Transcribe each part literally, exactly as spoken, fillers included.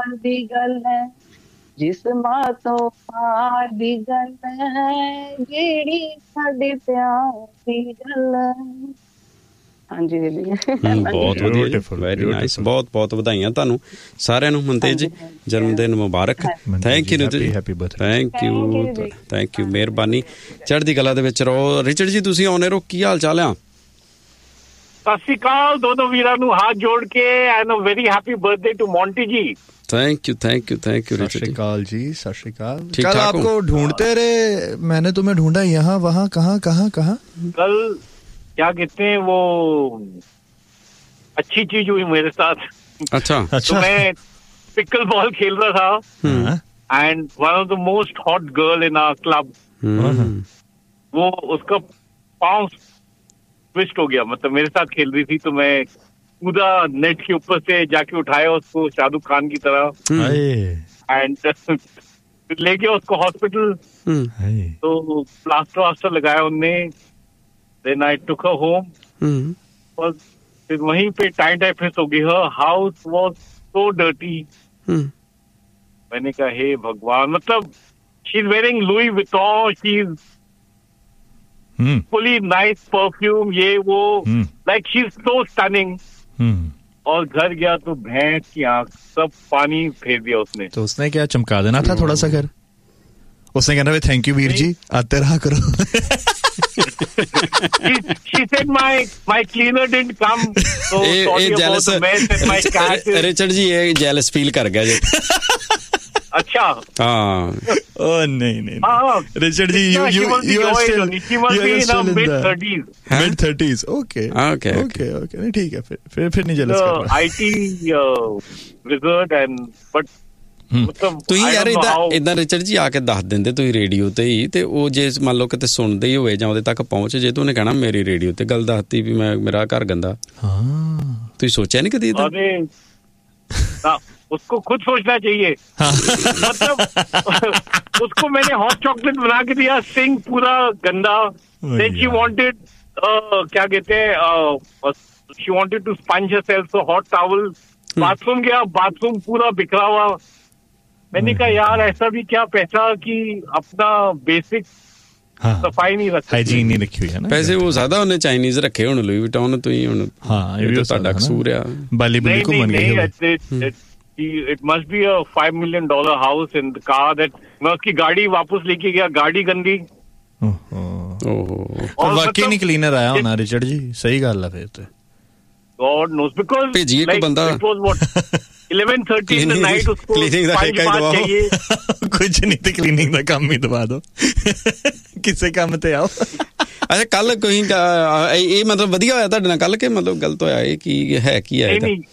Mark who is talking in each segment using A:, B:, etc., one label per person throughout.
A: प्यार दी गल है जिस्मां तो पार दी गल है जेड़ी साडे प्यार दी गल है। हाँ जी दीदी
B: बहुत ਵਧੀਆ, ਵੈਰੀ ਨਾਈਸ, ਬਹੁਤ ਬਹੁਤ ਵਧਾਈਆਂ ਤੁਹਾਨੂੰ ਸਾਰਿਆਂ ਨੂੰ। ਮਨਤੇਜ ਜੀ ਜਨਮ ਦਿਨ ਮੁਬਾਰਕ। ਥੈਂਕ ਯੂ ਜੀ, ਥੈਂਕ ਯੂ ਥੈਂਕ ਯੂ, ਮਿਹਰਬਾਨੀ, ਚੜ੍ਹਦੀ ਕਲਾ ਦੇ ਵਿੱਚ ਰਹੋ। ਰਿਚਰਡ ਜੀ ਤੁਸੀਂ ਆਉਣੇ ਰੋ, ਕੀ ਹਾਲ ਚਾਲ ਆ?
C: ਸਤਿ ਸ਼੍ਰੀ ਅਕਾਲ ਦੋਨੋਂ ਵੀਰਾਂ ਨੂੰ ਹੱਥ ਜੋੜ ਕੇ, and a very happy birthday to Monty ji.
B: Thank you thank you thank you Richard जी।
D: श्रीकाल जी सत श्रीकाल। कल आपको ढूंढते रहे, मैंने तुम्हें ढूंढा यहाँ वहाँ कहाँ कहाँ कहाँ।
C: कल क्या कहते हैं वो अच्छी चीज हुई मेरे साथ।
B: अच्छा
C: अच्छा। तो मैं पिकल बॉल खेल रहा था and one of the most hot girl in our club, वो उसका पाँव ट्विस्ट हो गया, मतलब मेरे साथ खेल रही थी तो मैं कूदा नेट के ऊपर से जाके उठाया उसको शाहरुख खान की तरह एंड ले गया उसको हॉस्पिटल। तो प्लास्टर वास्टर लगाया उनने, then I took her home और फिर वहीं पे टाइम टाइफस हो गई। हर हाउस वाज सो डर्टी। मैंने कहा हे भगवान, मतलब she is wearing Louis Vuitton, she is fully nice perfume, ये वो, like she is so stunning. और घर गया तो भैंस की आंख सब पानी फेर दिया उसने।
D: तो उसने क्या चमका देना था थोड़ा सा घर, उसने कहना थैंक यू वीर जी आते रहा करो।
C: she, she said my my cleaner didn't come, so
B: A,
C: sorry
B: A,
C: about the mess and my cat is...
B: Richard जी ये जेलस फील कर गया जी।
C: अच्छा
B: हाँ
D: ओ नहीं नहीं Richard ji you you you are still
C: she must be in her mid thirties
D: mid thirties okay
B: okay
D: okay okay नहीं ठीक है, फिर फिर फिर नहीं जेलस कर रहा।
C: I T wizard and but
B: ਤੁਸੀਂ ਯਾਰ ਇਦਾਂ ਇਦਾਂ ਰਿਚਰਡ ਜੀ ਆ ਕੇ ਦੱਸ ਦਿੰਦੇ ਤੁਸੀਂ ਰੇਡੀਓ ਤੇ ਹੀ, ਤੇ ਉਹ ਜੇ ਮੰਨ ਲਓ ਕਿਤੇ ਸੁਣਦੇ ਹੀ ਹੋਏ ਜਾਂ ਉਹਦੇ ਤੱਕ ਪਹੁੰਚ ਜੇ ਤਾਂ ਉਹਨੇ ਕਹਿਣਾ ਮੇਰੀ ਰੇਡੀਓ ਤੇ ਗੱਲ ਦੱਸਤੀ ਵੀ ਮੈਂ ਮੇਰਾ ਘਰ ਗੰਦਾ। ਹਾਂ ਤੁਸੀਂ ਸੋਚਿਆ ਨਹੀਂ ਕਦੀ ਇਦਾਂ?
C: अरे उसको खुद सोचना चाहिए। मतलब उसको मैंने हॉट चॉकलेट बना के दिया, सिंक पूरा गंदा। देन शी वांटेड क्या कहते हैं, she wanted to sponge herself, so hot towel. Bathroom गया, बाथरूम पूरा बिखरा हुआ। मैंने कहा यार ऐसा भी क्या पैसा कि अपना बेसिक सफाई नहीं रखी,
D: हाइजीन नहीं रखी हुई है ना।
B: पैसे वो ज्यादा ਉਹਨੇ ਚਾਈਨੀਜ਼ ਰੱਖੇ ਹੁਣ ਲੂਈ ਵਿਟੌਨ ਤੁਸੀਂ ਹੁਣ।
D: ਹਾਂ ਇਹ ਵੀ
B: ਤੁਹਾਡਾ ਕਸੂਰ ਆ।
D: ਬਾਲੀ ਬੁਲੀ ਘੁੰਮਣ ਗਏ।
C: It must be a five million dollar house and the car that मैं उसकी गाड़ी वापस लेके गया, गाड़ी गंदी।
D: और वाकई नहीं क्लीनर आया होना रिचर्ड जी, सही गल है फिर तो।
C: God knows because
B: भेजिए को बंदा
C: it was what eleven thirty in the night उसको पांच बार चाहिए।
D: कुछ नहीं तो क्लीनिंग का काम ही दबा दो किसे काम ते आओ।
B: ਅੱਛਾ ਕੱਲ ਕੋਈ ਇਹ ਮਤਲਬ ਵਧੀਆ ਹੋਇਆ ਤੁਹਾਡੇ ਨਾਲ ਕੱਲ ਕੇ ਮਤਲਬ ਗਲਤ ਹੋਇਆ? ਇਹ ਕੀ ਹੈ ਕੀ ਹੈ?
C: नहीं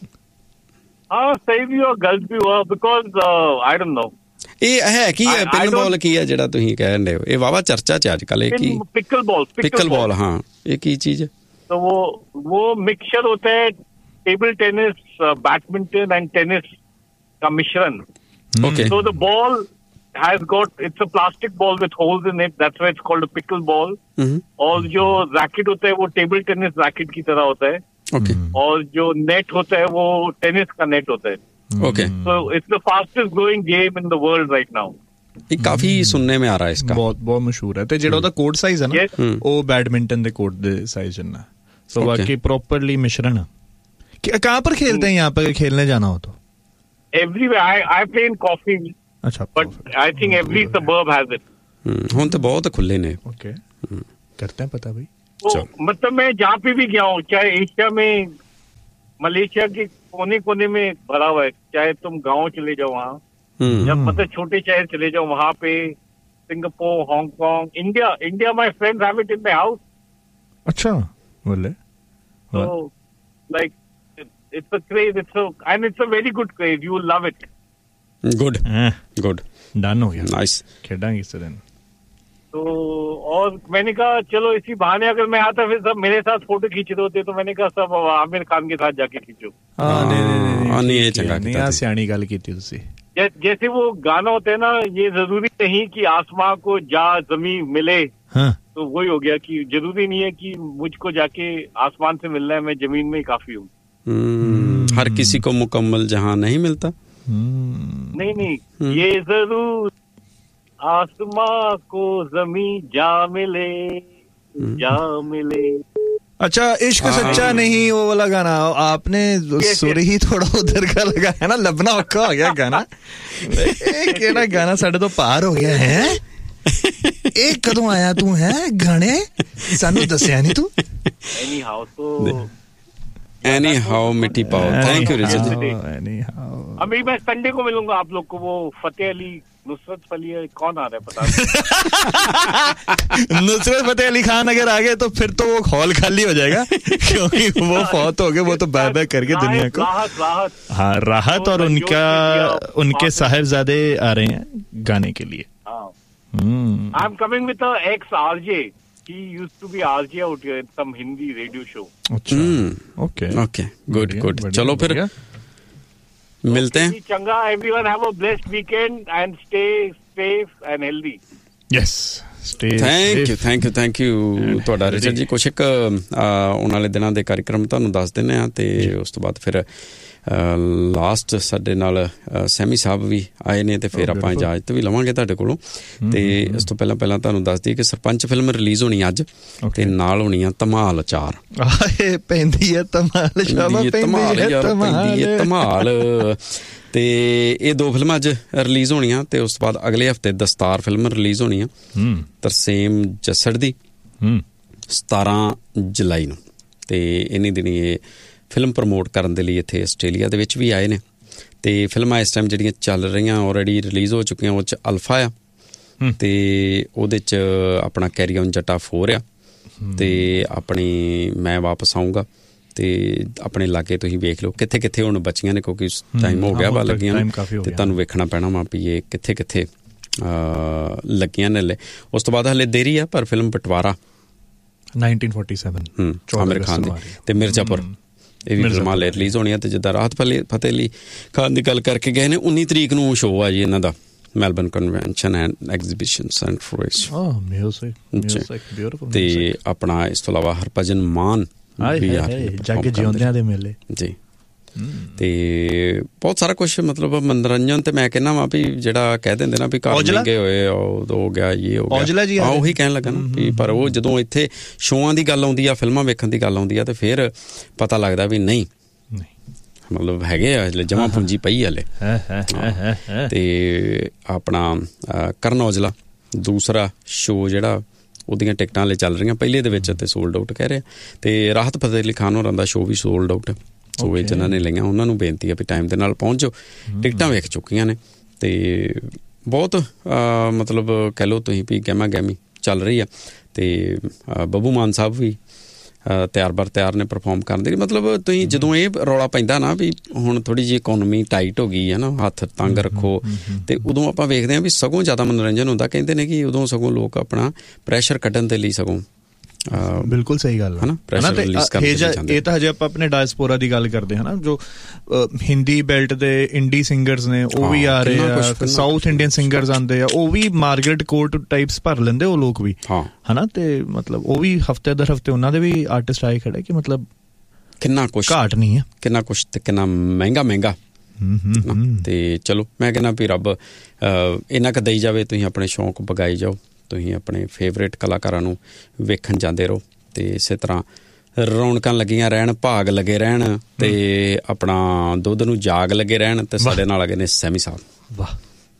C: हाँ सही भी हुआ गलत भी हुआ because I don't know।
B: ਇਹ ਹੈ ਕੀ ਹੈ ਪਿਕਲ ਬਾਲ ਕੀ ਹੈ ਜਿਹੜਾ ਤੁਸੀਂ ਕਹਿ ਰਹੇ ਹੋ? ਇਹ ਵਾਵਾ ਚਰਚਾ ਚ ਅੱਜ ਕੱਲ। ਇਹ ਕੀ
C: ਪਿਕਲ ਬਾਲ?
B: ਪਿਕਲ ਬਾਲ ਹਾਂ ਇਹ ਕੀ ਚੀਜ਼ ਹੈ?
C: तो वो वो मिक्सचर होता है table tennis, badminton and tennis का मिश्रण।
B: Okay.
C: So the ball has got, it's a plastic ball with holes in it, that's why it's called a pickle ball। और जो रैकेट होता है वो टेबल टेनिस रैकेट की तरह होता है।
B: ओके।
C: और जो नेट होता है वो टेनिस का नेट होता है।
B: Okay.
C: So it's the fastest growing game in the world right now।
B: ये काफी सुनने में आ रहा है इसका,
D: बहुत बहुत मशहूर है। ते जेड़ा ओदा कोर्ट साइज है ना वो बैडमिंटन दे कोर्ट दे साइज जिन्ना, सो बाकी प्रॉपर्ली मिश्रण है। कहाँ पर खेलते हैं यहाँ पर खेलने जाना हो तो?
C: Everywhere। I I play in Coffee।
D: अच्छा।
C: But I think every suburb has it।
B: हुन तो बहुत खुले ने।
D: ओके करते हैं पता भाई।
C: तो मतलब मैं जहाँ पे भी गया हूँ, चाहे एशिया में, मलेशिया के कोने कोने में भरा हुआ है, चाहे तुम गाँव चले जाओ वहाँ, जब मतलब छोटे शहर चले जाओ वहाँ पे, Singapore, Hong Kong, India India my friends have it in the house.
D: अच्छा बोले
C: तो like it's a craze, it's a and it's a very good craze, you will love it.
B: Good good done हो गया, नाइस।
D: खेलेंगे इस दिन
C: तो। और मैंने कहा चलो इसी बहाने अगर मैं आता फिर सब मेरे साथ फोटो खींच रहे होते, तो मैंने कहा सब आमिर खान के साथ जाके खींचो।
D: हाँ नहीं नहीं
B: नहीं ये चंगा
D: नहीं आ सियानी गल कीती तुसी।
C: जैसे वो गाना होता है ना, ये जरूरी नहीं कि आसमां को जा जमीन मिले।
D: हाँ।
C: तो वही हो गया कि जरूरी नहीं है कि मुझको जाके आसमान से मिलना है, मैं जमीन में ही काफी हूँ।
B: हर किसी को मुकम्मल जहां नहीं मिलता।
C: नहीं नहीं ये जरूर आसमां को जमीन जा मिले जा मिले।
D: अच्छा, इश्क सच्चा नहीं वो वाला गाना आपने सुर ही थोड़ा उधर का लगा है ना, लबना औखा हो गया गाना। केड़ा गाना साडे तो पार हो गया है। एक कदों आया तू है गाने सानू दसिया नहीं तू।
C: एनी हाउ तो
B: एनी हाउ मिट्टी पाओ। Thank you Richard ji.
D: Any how
C: अभी मैं संडे को मिलूंगा आप लोग को। वो फतेह अली नुसरत फली कौन आ रहा है पता नहीं।
D: नुसरत फतेह अली खान अगर आ गए तो फिर तो वो हॉल खाली हो जाएगा, क्योंकि वो फौत हो गए। वो तो बाय बाय करके दुनिया को।
C: राहत राहत
D: हाँ, राहत और उनका उनके साहिबजादे आ रहे हैं गाने के लिए।
C: I am coming with a x RJ. He used to be R J out here in some Hindi radio show.
D: अच्छा, okay,
B: okay, good, good. चलो फिर मिलते हैं।
C: चंगा, everyone have a blessed weekend and stay safe and healthy.
D: Yes, stay safe.
B: Thank you, thank you, thank you ਤੁਹਾਡਾ Richard ਜੀ। ਕੁਛ ਇੱਕ ਆਉਣ ਵਾਲੇ ਦਿਨਾਂ ਦੇ ਕਾਰਿਕ੍ਰਮ ਤੁਹਾਨੂੰ ਦੱਸ ਦਿੰਦੇ ਆ ਤੇ ਉਸ ਤੋਂ ਬਾਅਦ ਫਿਰ ਲਾਸਟ ਸਾਡੇ ਨਾਲ ਸੈਮੀ ਸਾਹਿਬ ਵੀ ਆਏ ਨੇ ਤੇ ਫਿਰ ਆਪਾਂ ਇਜਾਜ਼ਤ ਵੀ ਲਵਾਂਗੇ ਤੁਹਾਡੇ ਕੋਲੋਂ। ਤੇ ਇਸ ਤੋਂ ਪਹਿਲਾਂ ਪਹਿਲਾਂ ਤੁਹਾਨੂੰ ਦੱਸ ਦਈਏ ਕਿ ਸਰਪੰਚ ਫਿਲਮ ਰਿਲੀਜ਼ ਹੋਣੀ ਅੱਜ ਤੇ ਨਾਲ ਹੋਣੀ ਆ ਧਮਾਲ ਚਾਰ।
D: ਆਏ ਪੈਂਦੀ ਹੈ ਧਮਾਲ, ਸ਼ਾਬਾਸ਼ ਪੈਂਦੀ ਹੈ ਧਮਾਲ
B: ਧਮਾਲ। ਤੇ ਇਹ ਦੋ ਫਿਲਮਾਂ ਅੱਜ ਰਿਲੀਜ਼ ਹੋਣੀਆਂ ਤੇ ਉਸ ਤੋਂ ਬਾਅਦ ਅਗਲੇ ਹਫਤੇ ਦਸਤਾਰ ਫਿਲਮ ਰਿਲੀਜ਼ ਹੋਣੀ ਆ ਤਰਸੇਮ ਜੱਸੜ ਦੀ ਸਤਾਰਾਂ ਜੁਲਾਈ ਨੂੰ। ਤੇ ਇੰਨੀ ਦਿਨੀ ਇਹ ਫਿਲਮ ਪ੍ਰਮੋਟ ਕਰਨ ਦੇ ਲਈ ਇੱਥੇ ਆਸਟ੍ਰੇਲੀਆ ਦੇ ਵਿੱਚ ਵੀ ਆਏ ਨੇ। ਤੇ ਫਿਲਮਾਂ ਇਸ ਟਾਈਮ ਜਿਹੜੀਆਂ ਚੱਲ ਰਹੀਆਂ ਆਲਰੇਡੀ ਰਿਲੀਜ਼ ਹੋ ਚੁੱਕੀਆਂ, ਉਹ 'ਚ ਅਲਫਾ ਆ ਤੇ ਉਹਦੇ 'ਚ ਆਪਣਾ ਕੈਰੀ ਔਨ ਜੱਟਾ ਫੋਰ ਆ ਤੇ ਆਪਣੀ ਮੈਂ ਵਾਪਸ ਆਊਂਗਾ ਤੇ ਆਪਣੇ ਇਲਾਕੇ ਤੁਸੀਂ ਵੇਖ ਲਓ ਕਿੱਥੇ ਕਿੱਥੇ ਹੁਣ ਬਚੀਆਂ ਨੇ, ਕਿਉਂਕਿ ਟਾਈਮ ਹੋ ਗਿਆ ਵਾ ਲੱਗੀਆਂ ਤੇ ਤੁਹਾਨੂੰ ਵੇਖਣਾ ਪੈਣਾ ਵਾ ਵੀ ਇਹ ਕਿੱਥੇ ਕਿੱਥੇ ਲੱਗੀਆਂ ਨੇ। ਉਸ ਤੋਂ ਬਾਅਦ ਹਲੇ ਦੇਰੀ ਆ ਪਰ film ਬਟਵਾਰਾ
D: nineteen forty seven
B: Aamir Khan ਦੀ ਤੇ ਮਿਰਜ਼ਾਪੁਰ ਇਹ ਵੀ ਫਿਲਮਾਂ ਲੈ ਰਿਲੀਜ਼ ਹੋਣੀਆਂ। ਤੇ ਜਿੱਦਾਂ ਰਾਹਤ ਫਤਿਹ ਅਲੀ ਖਾਨ ਦੀ ਗੱਲ ਕਰਕੇ ਗਏ ਨੇ, ਉੱਨੀ ਤਰੀਕ ਨੂੰ ਸ਼ੋਅ ਆ ਜੀ ਇਹਨਾਂ ਦਾ Melbourne convention and exhibition centre ਤੇ ਆਪਣਾ ਇਸ ਤੋਂ ਇਲਾਵਾ ਹਰਭਜਨ ਮਾਨ ਵੀ ਆ
D: ਜਾਗੇ ਜਿਉਂਦਿਆਂ ਦੇ ਮੇਲੇ
B: ਜੀ। ਤੇ ਬਹੁਤ ਸਾਰਾ ਕੁਛ ਮਤਲਬ ਮਨੋਰੰਜਨ। ਤੇ ਮੈਂ ਕਹਿੰਦਾ ਵਾ ਵੀ ਜਿਹੜਾ ਕਹਿ ਦਿੰਦੇ ਨਾ ਵੀ ਘਰ ਲੱਗੇ ਹੋਏ ਹੋ ਗਿਆ ਇਹ ਹੋ ਗਿਆ, ਉਹੀ ਕਹਿਣ ਲੱਗਾ ਨਾ ਵੀ ਪਰ ਉਹ ਜਦੋਂ ਇੱਥੇ ਸ਼ੋਆਂ ਦੀ ਗੱਲ ਆਉਂਦੀ ਆ, ਫਿਲਮਾਂ ਵੇਖਣ ਦੀ ਗੱਲ ਆਉਂਦੀ ਆ ਤੇ ਫਿਰ ਪਤਾ ਲੱਗਦਾ ਵੀ ਨਹੀਂ ਮਤਲਬ ਹੈਗੇ ਆ ਹਲੇ ਜਮਾਂ ਪੂੰਜੀ ਪਈ ਹਲੇ। ਤੇ ਆਪਣਾ ਕਰਨ ਔਜਲਾ ਦੂਸਰਾ ਸ਼ੋਅ ਜਿਹੜਾ ਉਹਦੀਆਂ ਟਿਕਟਾਂ ਹਲੇ ਚੱਲ ਰਹੀਆਂ, ਪਹਿਲੇ ਦੇ ਵਿੱਚ ਤੇ ਸੋਲਡ ਆਊਟ ਕਹਿ ਰਹੇ। ਤੇ ਰਾਹਤ ਫਤਿਹ ਅਲੀ ਖਾਨ ਹੋਰਾਂ ਦਾ ਸ਼ੋਅ ਵੀ ਸੋਲਡ ਆਊਟ। ਸੋ ਇਹ ਜਿਨ੍ਹਾਂ ਨੇ ਲਈਆਂ ਉਹਨਾਂ ਨੂੰ ਬੇਨਤੀ ਆ ਵੀ ਟਾਈਮ ਦੇ ਨਾਲ ਪਹੁੰਚ ਜਾਓ। ਟਿਕਟਾਂ ਵੇਖ ਚੁੱਕੀਆਂ ਨੇ ਤੇ ਬਹੁਤ ਮਤਲਬ ਕਹਿ ਲਓ ਤੁਸੀਂ ਵੀ ਗਹਿਮਾ ਗਹਿਮੀ ਚੱਲ ਰਹੀ ਆ। ਤੇ ਬੱਬੂ ਮਾਨ ਸਾਹਿਬ ਵੀ ਤਿਆਰ ਬਰ ਤਿਆਰ ਨੇ ਪਰਫੋਰਮ ਕਰਨ ਦੇ। ਮਤਲਬ ਤੁਸੀਂ ਜਦੋਂ ਇਹ ਰੌਲਾ ਪੈਂਦਾ ਨਾ ਵੀ ਹੁਣ ਥੋੜ੍ਹੀ ਜਿਹੀ ਇਕੋਨਮੀ ਟਾਈਟ ਹੋ ਗਈ ਹੈ ਨਾ, ਹੱਥ ਤੰਗ ਰੱਖੋ, ਤੇ ਉਦੋਂ ਆਪਾਂ ਵੇਖਦੇ ਹਾਂ ਵੀ ਸਗੋਂ ਜ਼ਿਆਦਾ ਮਨੋਰੰਜਨ ਹੁੰਦਾ। ਕਹਿੰਦੇ ਨੇ ਕਿ ਉਦੋਂ ਸਗੋਂ ਲੋਕ ਆਪਣਾ ਪ੍ਰੈਸ਼ਰ ਕੱਢਣ ਦੇ ਲਈ ਸਗੋਂ
D: ਬਿਲਕੁਲ ਸਹੀ ਗੱਲ ਹੈ ਨਾ। ਇਹ ਤਾਂ ਹਜੇ ਆਪਾਂ ਆਪਣੇ ਡਾਇਸਪੋਰਾ ਦੀ ਗੱਲ ਕਰਦੇ ਹਾਂ ਨਾ, ਜੋ ਹਿੰਦੀ ਬੈਲਟ ਦੇ ਇੰਡੀ ਸਿੰਗਰਸ ਨੇ ਉਹ ਵੀ ਆ ਰਹੇ ਆ, ਸਾਊਥ ਇੰਡੀਅਨ ਸਿੰਗਰਸ ਆਉਂਦੇ ਆ, ਉਹ ਵੀ ਮਾਰਗਰੇਟ ਕੋਰਟ ਟਾਈਪਸ ਭਰ ਲੈਂਦੇ ਉਹ ਲੋਕ ਵੀ ਹਨਾ। ਤੇ ਮਤਲਬ ਉਹ ਵੀ ਹਫਤੇ ਦਰ ਹਫਤੇ ਉਹਨਾਂ ਦੇ ਵੀ ਆਰਟਿਸਟ ਆਏ ਖੜੇ ਕਿ ਮਤਲਬ
B: ਕਿੰਨਾ ਕੁਛ
D: ਘਾਟ ਨਹੀਂ ਹੈ,
B: ਕਿੰਨਾ ਕੁਛ ਤੇ ਕਿੰਨਾ ਮਹਿੰਗਾ ਮਹਿੰਗਾ। ਤੇ ਚਲੋ ਮੈਂ ਕਹਿੰਦਾ ਵੀ ਰੱਬ ਇੰਨਾ ਕੁ ਦੇਈ ਜਾਵੇ, ਤੁਸੀਂ ਆਪਣੇ ਸ਼ੌਂਕ ਬਗਾਈ ਜਾਓ, ਤੁਸੀਂ ਆਪਣੇ ਫੇਵਰੇਟ ਕਲਾਕਾਰਾਂ ਨੂੰ ਵੇਖਣ ਜਾਂਦੇ ਰਹੋ ਤੇ ਇਸੇ ਤਰ੍ਹਾਂ ਰੌਣਕਾਂ ਲੱਗੀਆਂ ਰਹਿਣ, ਭਾਗ ਲੱਗੇ ਰਹਿਣ ਤੇ ਆਪਣਾ ਦੁੱਧ ਨੂੰ ਜਾਗ ਲੱਗੇ ਰਹਿਣ। ਤੇ ਸਾਡੇ ਨਾਲ ਅਗੇ ਨੇ ਸੈਮੀ ਸਾਹਿਬ।
D: ਵਾਹ,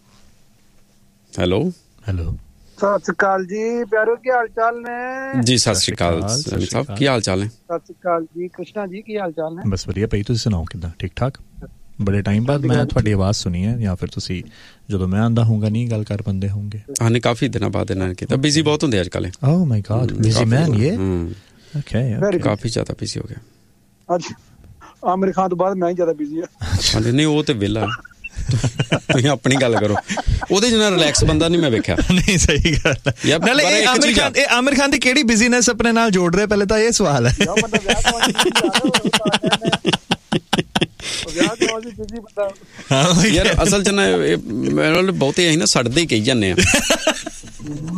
B: ਹੈਲੋ
E: ਹੈਲੋ ਸਤਿ ਸ਼੍ਰੀ ਅਕਾਲ ਜੀ ਪਿਆਰੋ, ਕੀ ਹਾਲ ਚਾਲ ਨੇ
B: ਜੀ? ਸਤਿ ਸ਼੍ਰੀ ਅਕਾਲ ਸੈਮੀ ਸਾਹਿਬ, ਕੀ ਹਾਲ ਚਾਲ ਨੇ?
E: ਸਤਿ ਸ਼੍ਰੀ ਅਕਾਲ ਜੀ ਕ੍ਰਿਸ਼ਨਾ ਜੀ, ਕੀ ਹਾਲ ਚਾਲ ਨੇ?
D: ਬਸ ਵਧੀਆ ਭਾਈ, ਤੁਸੀਂ ਸੁਣਾਓ ਕਿੱਦਾਂ? ਠੀਕ ਠਾਕ। ਬੜੇ ਟਾਈਮ ਬਾਅਦ ਮੈਂ ਤੁਹਾਡੀ ਆਵਾਜ਼ ਸੁਣੀ ਹੈ, ਜਾਂ ਫਿਰ ਤੁਸੀਂ ਜਦੋਂ ਮੈਂ ਆਉਂਦਾ ਹੋਊਗਾ ਨਹੀਂ ਗੱਲ ਕਰ ਪਾਉਂਦੇ ਹੋਣਗੇ?
B: ਹਾਂ ਨਹੀਂ, ਕਾਫੀ ਦਿਨਾਂ ਬਾਅਦ ਇਹਨਾਂ ਨੇ ਕੀਤਾ। ਬਿਜ਼ੀ ਬਹੁਤ ਹੁੰਦੇ ਅੱਜ ਕੱਲ੍ਹ।
D: ਓਹ ਮਾਈ ਗॉड, ਬਿਜ਼ੀ ਮੈਨ ਇਹ
B: ਓਕੇ, ਕਾਫੀ ਜ਼ਿਆਦਾ ਬਿਜ਼ੀ ਹੋ ਗਿਆ।
E: ਅੱਜ ਆਮਿਰ ਖਾਨ ਤੋਂ ਬਾਅਦ ਮੈਂ ਹੀ ਜ਼ਿਆਦਾ ਬਿਜ਼ੀ ਹਾਂ।
B: ਹਾਂਜੀ ਨਹੀਂ, ਉਹ ਤੇ ਵਿਹਲਾ ਤੁਸੀਂ ਆਪਣੀ ਗੱਲ ਕਰੋ, ਉਹਦੇ ਜਿੰਨਾ ਰਿਲੈਕਸ ਬੰਦਾ ਨਹੀਂ ਮੈਂ ਵੇਖਿਆ।
D: ਨਹੀਂ ਸਹੀ ਗੱਲ ਹੈ। ਨਾਲੇ ਇਹ ਆਮਿਰ ਖਾਨ ਇਹ ਆਮਿਰ ਖਾਨ ਦੀ ਕਿਹੜੀ ਬਿਜ਼ੀਨੈਸ ਆਪਣੇ ਨਾਲ ਜੋੜ ਰਹੇ, ਪਹਿਲੇ ਤਾਂ ਇਹ ਸਵਾਲ ਹੈ।
B: ਯਾਰ ਅਸਲ ਚ ਨਾ ਬਹੁਤੇ ਅਸੀਂ ਨਾ ਸੜਦੇ ਹੀ ਕਹੀ ਜਾਂਦੇ ਆ।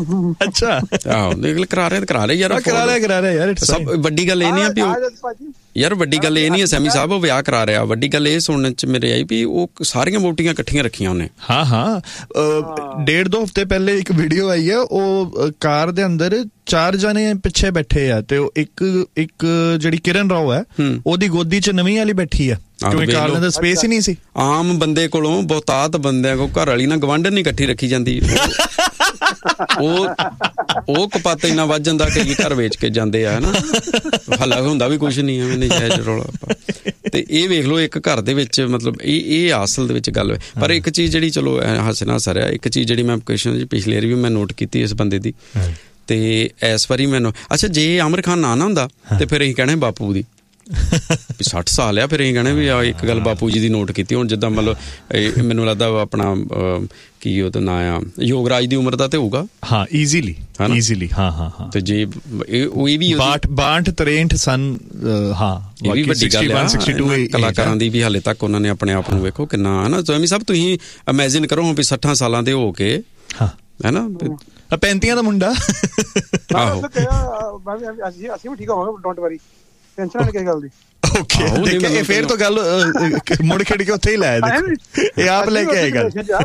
D: ਅੱਛਾ,
B: ਆਹੋ ਕਰਾ ਰਹੇ ਕਰਾ ਰਹੇ ਯਾਰ,
D: ਕਰਾ ਰਹੇ ਕਰਾ ਰਹੇ ਯਾਰ।
B: ਸਭ ਵੱਡੀ ਗੱਲ ਇਹ ਨਹੀਂ ਆ ਵੀ ਯਾਰ ਵੱਡੀ ਗੱਲ ਇਹ ਨਹੀਂ ਹੈ ਸੈਮੀ ਸਾਹਿਬ ਉਹ ਵਿਆਹ ਕਰਾ ਰਿਹਾ, ਵੱਡੀ ਗੱਲ ਇਹ ਸੁਣਨ ਚ ਮੇਰੇ ਆਈ ਵੀ ਉਹ ਸਾਰੀਆਂ ਵੋਟੀਆਂ ਇਕੱਠੀਆਂ ਰੱਖੀਆਂ ਉਹਨੇ।
D: ਹਾਂ ਹਾਂ ਡੇਢ ਦੋ ਹਫ਼ਤੇ ਪਹਿਲੇ ਇੱਕ ਵੀਡੀਓ ਆਈ ਹੈ, ਉਹ ਕਾਰ ਦੇ ਅੰਦਰ ਚਾਰ ਜਣੇ ਪਿੱਛੇ ਬੈਠੇ ਆ ਤੇ ਉਹ ਇੱਕ ਇੱਕ ਜਿਹੜੀ ਕਿਰਨ ਰਾਓ ਹੈ ਉਹਦੀ ਗੋਦੀ ਚ ਨਵੀਂ ਵਾਲੀ ਬੈਠੀ ਆ, ਕਿਉਂਕਿ ਕਾਰ ਦੇ ਅੰਦਰ ਸਪੇਸ ਹੀ ਨਹੀਂ ਸੀ।
B: ਆਮ ਬੰਦੇ ਕੋਲੋਂ ਬਹੁਤਾਤ ਬੰਦਿਆਂ ਕੋਲ ਘਰ ਵਾਲੀ ਨਾਲ ਗਵਾਂਢਣ ਨਹੀਂ ਇਕੱਠੀ ਰੱਖੀ ਜਾਂਦੀ। ਉਹ ਉਹ ਕਪੱਤ ਇੰਨਾ ਵੱਧ ਜਾਂਦਾ ਕਿ ਘਰ ਵੇਚ ਕੇ ਜਾਂਦੇ ਆ ਹਨਾ, ਹਲਾ ਹੁੰਦਾ ਵੀ ਕੁਛ ਨਹੀਂ ਐਵੇਂ ਨਜਾਇਜ਼ ਰੌਲਾ। ਤੇ ਇਹ ਵੇਖ ਲਓ ਇੱਕ ਘਰ ਦੇ ਵਿੱਚ ਮਤਲਬ ਇਹ ਇਹ ਅਸਲ ਦੇ ਵਿੱਚ ਗੱਲ। ਪਰ ਇੱਕ ਚੀਜ਼ ਜਿਹੜੀ ਚਲੋ ਹੱਸਣਾ ਹੱਸਰਿਆ, ਇੱਕ ਚੀਜ਼ ਜਿਹੜੀ ਮੈਂ ਕੁਐਸਚਨ ਜੀ ਪਿਛਲੇ ਵਾਰੀ ਵੀ ਮੈਂ ਨੋਟ ਕੀਤੀ ਇਸ ਬੰਦੇ ਦੀ, ਤੇ ਇਸ ਵਾਰੀ ਮੈਨੂੰ ਅੱਛਾ ਜੇ ਆਮਿਰ ਖਾਨ ਨਾ ਨਾ ਹੁੰਦਾ ਤੇ ਫਿਰ ਅਸੀਂ ਕਹਿਣਾ ਬਾਪੂ ਦੀ ਵੀ ਸੱਠ ਸਾਲ ਆ, ਫਿਰ ਅਸੀਂ ਕਹਿਣਾ ਵੀ ਆ ਇੱਕ ਗੱਲ ਬਾਪੂ ਜੀ ਦੀ ਨੋਟ ਕੀਤੀ। ਹੁਣ ਜਿੱਦਾਂ ਮਤਲਬ ਮੈਨੂੰ ਲੱਗਦਾ ਆਪਣਾ ਕੀ ਉਹਦਾ ਨਾਂ ਆ ਯੋਗਰਾਜ ਦੀ ਉਮਰ ਦਾ ਤੇ ਹੋਊਗਾ।
D: ਹਾਂ ਈਜ਼ੀਲੀ ਈਜ਼ੀਲੀ ਹਾਂ ਹਾਂ ਹਾਂ।
B: ਤੇ ਜੇ ਉਹ ਵੀ
D: ਬਾਹਠ ਤਰੇਂਠ ਸਨ। ਹਾਂ
B: ਇਹ ਵੀ ਵੱਡੀ ਗੱਲ ਆ ਕਲਾਕਾਰਾਂ ਦੀ ਵੀ ਹਾਲੇ ਤੱਕ ਉਹਨਾਂ ਨੇ ਆਪਣੇ ਆਪ ਨੂੰ ਵੇਖੋ ਕਿੰਨਾ ਹਨਾ। ਸੈਮੀ ਸਾਹਿਬ ਤੁਸੀਂ ਇਮੈਜਿਨ ਕਰੋ ਵੀ ਸੱਠਾਂ ਸਾਲਾਂ ਦੇ ਹੋ ਕੇ ਹੈਨਾ,
D: ਪੈਂਤੀਆਂ ਦਾ ਮੁੰਡਾ।
B: ਆਹੋ
E: ਅਸੀਂ ਵੀ ਠੀਕ ਹੋਵਾਂਗੇ, ਡੋਂਟ ਵਰੀ, ਟੈਨਸ਼ਨ ਨਹੀਂ ਕਿਸੇ ਗੱਲ ਦੀ।
D: ਓਕੇ ਫੇਰ ਤਾਂ ਗੱਲ ਮੁੜ ਖੇਡ ਕੇ ਉੱਥੇ ਹੀ ਲੈ ਇਹ ਆਪ ਲੈ ਕੇ ਆਏ ਗੱਲ।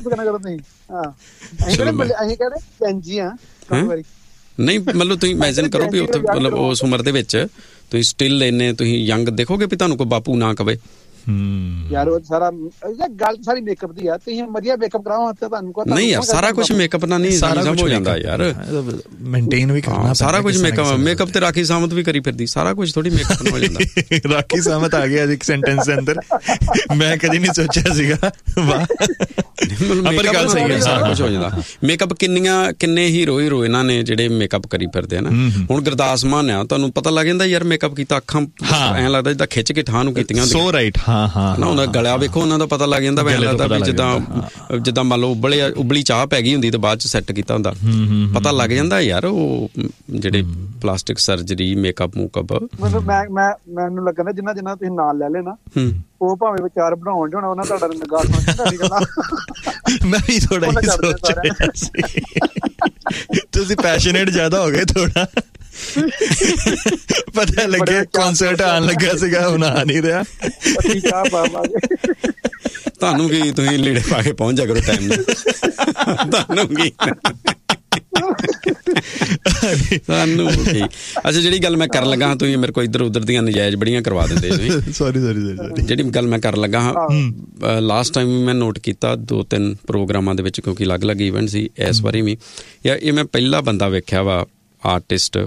B: ਨਹੀਂ ਮਤਲਬ ਤੁਸੀਂ ਇਮੈਜਿਨ ਕਰੋ ਵੀ ਉੱਥੇ ਮਤਲਬ ਉਸ ਉਮਰ ਦੇ ਵਿੱਚ ਤੁਸੀਂ ਸਟਿਲ ਇੰਨੇ ਤੁਸੀਂ ਯੰਗ ਦੇਖੋਗੇ ਵੀ ਤੁਹਾਨੂੰ ਕੋਈ ਬਾਪੂ ਨਾ ਕਵੇ।
E: ਯਾਰ ਉਹ ਸਾਰਾ ਗੱਲ ਸਾਰੀ ਮੇਕਅਪ ਦੀ ਆ, ਤੁਸੀਂ ਵਧੀਆ ਮੇਕਅਪ ਕਰਾਓ ਤਾਂ ਤੁਹਾਨੂੰ ਕੋਈ
B: ਨਹੀਂ ਯਾਰ ਸਾਰਾ ਕੁਝ ਮੇਕਅਪ ਨਾਲ ਨਹੀਂ ਸਾਰਾ ਕੁਝ ਹੋ ਜਾਂਦਾ ਯਾਰ,
D: ਮੇਨਟੇਨ ਵੀ ਕਰਨਾ
B: ਸਾਰਾ ਕੁਝ ਮੇਕਅਪ ਮੇਕਅਪ ਤੇ ਰਾਖੀ ਸਾਮਤ ਵੀ ਕਰੀ ਫਿਰਦੀ, ਸਾਰਾ ਕੁਝ ਥੋੜੀ ਮੇਕਅਪ ਨਾਲ ਹੋ ਜਾਂਦਾ।
D: ਰਾਖੀ ਸਾਮਤ ਆ ਗਿਆ ਇੱਕ ਸੈਂਟੈਂਸ ਦੇ ਅੰਦਰ, ਮੈਂ ਕਦੀ ਨਹੀਂ ਸੋਚਿਆ ਸੀਗਾ। ਵਾਹ ਪਰ ਗੱਲ ਸਹੀ ਹੈ,
B: ਸਾਰਾ ਕੁਝ ਹੋ ਜਾਂਦਾ। ਮੇਕਅਪ ਕਿੰਨੀਆਂ ਕਿੰਨੇ ਹੀਰੋ ਹੀਰੋਇਨਾਂ ਨੇ ਜਿਹੜੇ ਮੇਕਅਪ ਕਰੀ ਫਿਰਦੇ ਆ ਨਾ। ਹੁਣ ਗੁਰਦਾਸ ਮਾਨ ਆ, ਤੁਹਾਨੂੰ ਪਤਾ ਲੱਗ ਜਾਂਦਾ ਯਾਰ ਮੇਕਅਪ ਕੀਤਾ, ਅੱਖਾਂ ਐਂ ਲੱਗਦਾ ਜਿੱਦਾਂ ਖਿੱਚ ਕੇ ਠਾਹ ਨੂੰ ਕੀਤੀਆਂ।
D: ਸੋ ਰਾਈਟ ਹਾਂ ਹਾਂ
B: ਨਾ ਉਹਨਾਂ ਗਲਾ ਵੇਖੋ ਉਹਨਾਂ ਦਾ ਪਤਾ ਲੱਗ ਜਾਂਦਾ, ਐਂ ਲੱਗਦਾ ਵੀ ਜਿੱਦਾਂ ਜਿੱਦਾਂ ਮੰਨ ਲਓ ਉਬਲੇ ਉਬਲੀ ਚਾਹ ਪੈ ਗਈ ਹੁੰਦੀ ਤੇ ਬਾਅਦ ਚ ਸੈੱਟ ਕੀਤਾ ਹੁੰਦਾ, ਪਤਾ ਲੱਗ ਜਾਂਦਾ ਯਾਰ। ਉਹ ਜਿਹੜੇ ਪਲਾਸਟਿਕ ਸਰਜਰੀ ਮੇਕਅਪ ਮੂਕਅਪ
E: ਮਤਲਬ ਮੈਂ ਮੈਂ ਮੈਨੂੰ ਲੱਗਦਾ ਜਿੰਨਾ ਜਿੰਨਾ ਤੁਸੀਂ ਨਾਲ ਲੈ ਲੈਣਾ ਉਹ ਭਾਵੇਂ ਵਿਚਾਰ ਬਣਾਉਣ ਜਾਣਾ ਉਹਨਾਂ ਤੁਹਾਡਾ ਨਿਗਾਹ ਸਮਝਦਾ।
D: ਮੈਂ ਵੀ ਥੋੜਾ ਹੀ ਸੋਚਿਆ ਸੀ, ਤੁਸੀਂ ਪੈਸ਼ਨੇਟ ਜ਼ਿਆਦਾ ਹੋ ਗਏ ਥੋੜਾ। ਪਤਾ ਲੱਗਿਆ ਕਨਸਰਟ ਆਉਣ ਲੱਗਾ ਸੀਗਾ, ਹੁਣ ਆ ਨਹੀਂ ਰਿਹਾ।
B: ਤੁਹਾਨੂੰ ਕੀ ਤੁਸੀਂ ਲੀੜੇ ਪਾ ਕੇ ਪਹੁੰਚ ਜਾ ਕਰੋ ਟਾਈਮ ਨਾਲ, ਤੁਹਾਨੂੰ ਕੀ ਸਾਨੂੰ ਕੀ। ਅੱਛਾ ਜਿਹੜੀ ਗੱਲ ਮੈਂ ਕਰਨ ਲੱਗਾ, ਤੁਸੀਂ ਮੇਰੇ ਕੋਲ ਇੱਧਰ ਉੱਧਰ ਦੀਆਂ ਨਜਾਇਜ਼ ਬੜੀਆਂ ਕਰਵਾ ਦਿੰਦੇ ਤੁਸੀਂ।
D: ਸੌਰੀ ਸੌਰੀ ਸੌਰੀ
B: ਜਿਹੜੀ ਗੱਲ ਮੈਂ ਕਰਨ ਲੱਗਾ ਹਾਂ, ਲਾਸਟ ਟਾਈਮ ਮੈਂ ਨੋਟ ਕੀਤਾ ਦੋ ਤਿੰਨ ਪ੍ਰੋਗਰਾਮਾਂ ਦੇ ਵਿੱਚ, ਕਿਉਂਕਿ ਅਲੱਗ ਅਲੱਗ ਇਵੈਂਟ ਸੀ, ਇਸ ਵਾਰੀ ਵੀ ਯਾਰ ਇਹ ਮੈਂ ਪਹਿਲਾ ਬੰਦਾ ਵੇਖਿਆ ਵਾ ਆਰਟਿਸਟ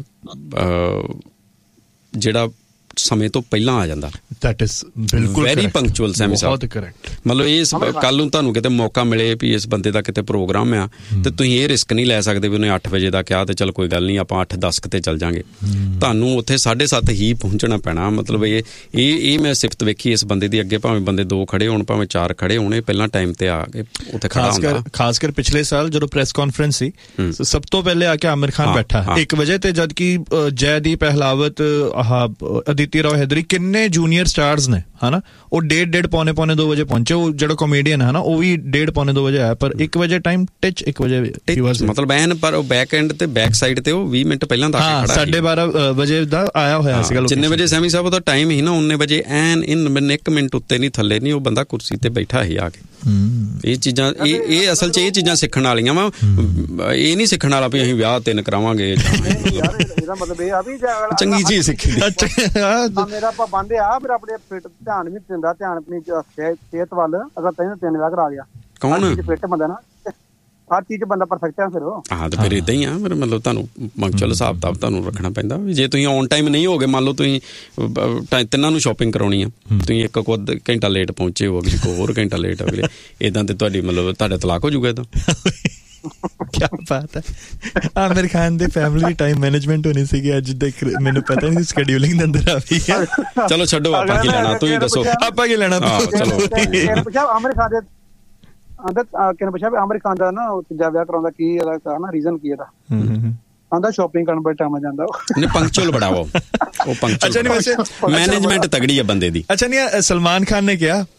B: ਜਿਹੜਾ ਸਮੇਂ ਤੋਂ ਪਹਿਲਾਂ ਆ ਜਾਂਦਾ।
D: ਦੈਟ ਇਜ਼ ਬਿਲਕੁਲ
B: ਵੈਰੀ ਪੰਕਚੁਅਲ ਸੈਮੀ ਸਾਹਿਬ,
D: ਬਹੁਤ ਕਰੈਕਟ।
B: ਮਤਲਬ ਇਸ ਕੱਲ ਨੂੰ ਤੁਹਾਨੂੰ ਕਿਤੇ ਮੌਕਾ ਮਿਲੇ ਵੀ ਇਸ ਬੰਦੇ ਦਾ ਕਿਤੇ ਪ੍ਰੋਗਰਾਮ ਆ ਤੇ ਤੁਸੀਂ ਇਹ ਰਿਸਕ ਨਹੀਂ ਲੈ ਸਕਦੇ ਵੀ ਉਹਨੇ ਅੱਠ ਵਜੇ ਦਾ ਕਿਹਾ ਤੇ ਚਲ ਕੋਈ ਗੱਲ ਨਹੀਂ ਆਪਾਂ ਅੱਠ ਦਸ ਤੇ ਚੱਲ ਜਾਾਂਗੇ। ਤੁਹਾਨੂੰ ਉੱਥੇ ਸਾਢੇ ਸੱਤ ਹੀ ਪਹੁੰਚਣਾ ਪੈਣਾ। ਮਤਲਬ ਇਹ ਇਹ ਇਹ ਮੈਂ ਸਿਫਤ ਵੇਖੀ ਇਸ ਬੰਦੇ ਦੀ। ਅੱਗੇ ਭਾਵੇਂ ਬੰਦੇ ਦੋ ਖੜੇ ਹੋਣ ਭਾਵੇਂ ਚਾਰ ਖੜੇ ਹੋਣ, ਪਹਿਲਾਂ ਟਾਈਮ ਤੇ ਆ ਕੇ ਉੱਥੇ ਖੜਾ ਹੁੰਦਾ।
D: ਖਾਸ ਕਰ ਪਿਛਲੇ ਸਾਲ ਜਦੋਂ ਪ੍ਰੈਸ ਕਾਨਫਰੰਸ ਸੀ, ਸਭ ਤੋਂ ਪਹਿਲੇ ਆ ਕੇ ਆਮਿਰ ਖਾਨ ਬੈਠਾ ਇੱਕ ਵਜੇ ਤੇ, ਜਦ ਕਿ ਜੈਦੀਪ ਅਹਿਲਾਵਤ, ਆਹ ਅਦਿਤੀ ਰਾਓ ਹੈਦਰੀ, ਕਿੰਨੇ ਜੂਨੀਅਰ ਸਟਾਰਸ ਨੇ ਹਨਾ, ਉਹ ਡੇਢ ਡੇਢ ਪੌਣੇ ਪੌਣੇ ਦੋ ਵਜੇ ਪਹੁੰਚੇ। ਉਹ ਜਿਹੜਾ ਕਾਮੇਡੀਅਨ ਹੈ ਨਾ ਉਹ ਵੀ ਡੇਢ ਪੌਣੇ ਦੋ ਵਜੇ ਆਇਆ, ਪਰ ਇੱਕ ਵਜੇ ਟਾਈਮ ਟਿਚ ਇੱਕ ਵਜੇ
B: ਮਤਲਬ ਐਨ, ਪਰ ਉਹ ਬੈਕ ਐਂਡ ਤੇ ਬੈਕ ਸਾਈਡ ਤੇ ਉਹ ਵੀਹ ਮਿੰਟ ਪਹਿਲਾਂ ਦਾ ਖੜਾ ਸੀ।
D: ਸਾਢੇ ਬਾਰਾਂ ਵਜੇ ਦਾ ਆਇਆ ਹੋਇਆ ਸੀਗਾ।
B: ਜਿੰਨੇ ਵਜੇ ਸੈਮੀ ਸਾਹਿਬ ਦਾ ਟਾਈਮ ਹੀ ਨਾ ਉਨੇ ਵਜੇ ਐਨ ਇਨ ਇੱਕ ਮਿੰਟ ਉੱਤੇ ਨਹੀਂ ਥੱਲੇ ਨਹੀਂ, ਉਹ ਬੰਦਾ ਕੁਰਸੀ ਤੇ ਬੈਠਾ ਹੀ ਆ ਕੇ। ਇਹ ਚੀਜ਼ਾਂ ਇਹ ਇਹ ਅਸਲ 'ਚ ਇਹ ਚੀਜ਼ਾਂ ਸਿੱਖਣ ਵਾਲੀਆਂ ਵਾ। ਇਹ ਨਹੀਂ ਸਿੱਖਣ ਵਾਲਾ ਵੀ ਅਸੀਂ ਵਿਆਹ ਤਿੰਨ ਕਰਾਵਾਂਗੇ।
E: ਇਹਦਾ ਮਤਲਬ ਇਹ ਆ ਵੀ
B: ਚੰਗੀ ਚੀਜ਼ ਸਿੱਖੀ।
E: ਮੇਰਾ ਪਾਬੰਦ ਆ ਫਿਰ ਆਪਣੇ ਫਿੱਟ ਧਿਆਨ ਵੀ ਦਿੰਦਾ, ਧਿਆਨ ਆਪਣੀ ਸਿਹਤ ਵੱਲ। ਅਗਰ ਤੈਨੂੰ ਤਿੰਨ ਵਿਆਹ ਕਰਾ ਗਿਆ
B: ਕੌਣ
E: ਫਿੱਟ ਬੰਦਾ ਨਾ, ਹਰ ਚੀਜ਼ ਬੰਦਾ ਪਰਫੈਕਟ ਆ ਫਿਰ ਉਹ।
B: ਹਾਂ ਤੇ ਫਿਰ ਏਦਾਂ ਹੀ ਆ ਫਿਰ। ਮਤਲਬ ਤੁਹਾਨੂੰ ਪੰਕਚੁਅਲ ਹਿਸਾਬ ਕਿਤਾਬ ਤੁਹਾਨੂੰ ਰੱਖਣਾ ਪੈਂਦਾ। ਜੇ ਤੁਸੀਂ ਔਨ ਟਾਈਮ ਨਹੀਂ ਹੋਗੇ, ਮੰਨ ਲਓ ਤੁਸੀਂ ਤਿੰਨਾਂ ਨੂੰ ਸ਼ੋਪਿੰਗ ਕਰਾਉਣੀ ਆ, ਤੁਸੀਂ ਇੱਕ ਕੋ ਅੱਧ ਘੰਟਾ ਲੇਟ ਪਹੁੰਚੇ ਹੋ, ਅਗਲੀ ਕੋ ਹੋਰ ਘੰਟਾ ਲੇਟ ਅਗਲੇ, ਏਦਾਂ ਤੇ ਤੁਹਾਡੀ ਮਤਲਬ ਤੁਹਾਡਾ ਤਲਾਕ ਹੋ ਜਾਊਗਾ। ਏਦਾਂ
D: ਕਿਆ ਬਾਤ ਹੈ। ਆਮਿਰ ਖਾਨ ਦੇ ਫੈਮਿਲੀ ਟਾਈਮ ਮੈਨੇਜਮੈਂਟ ਹੋਣੀ ਸੀਗੀ ਅੱਜ ਦੇ, ਮੈਨੂੰ ਪਤਾ ਨਹੀਂ ਸਕੇਡਿਊਲਿੰਗ ਦੇ ਅੰਦਰ ਆ ਵੀ।
B: ਚਲੋ ਛੱਡੋ, ਆਪਾਂ ਕੀ ਲੈਣਾ, ਤੁਸੀਂ ਦੱਸੋ
D: ਆਪਾਂ ਕੀ ਲੈਣਾ।
E: ਚਲੋ ਆਮਿਰ ਖਾਨ ਦੇ ਆਂਦਾ ਕਿਹਨੇ ਪੁੱਛਿਆ ਵੀ ਆਮਿਰ ਖਾਨ ਦਾ ਨਾ ਤੀਜਾ ਵਿਆਹ ਕਰਾਉਂਦਾ ਕੀ ਇਹਦਾ ਨਾ ਰੀਜ਼ਨ ਕੀ ਇਹਦਾ? ਆਂਦਾ ਸ਼ਾਪਿੰਗ ਕਰਨ ਬੜਾ ਟਾਈਮ ਜਾਂਦਾ ਉਹ। ਨਹੀਂ
B: ਪੰਕਚੁਅਲ ਬੜਾ ਉਹ ਉਹ ਪੰਕਚੁਅਲ।
D: ਅੱਛਾ ਨਹੀਂ ਵੈਸੇ
B: ਮੈਨੇਜਮੈਂਟ ਤਗੜੀ ਆ ਬੰਦੇ ਦੀ।
D: ਅੱਛਾ ਨਹੀਂ ਸਲਮਾਨ ਖਾਨ ਨੇ ਕਿਹਾ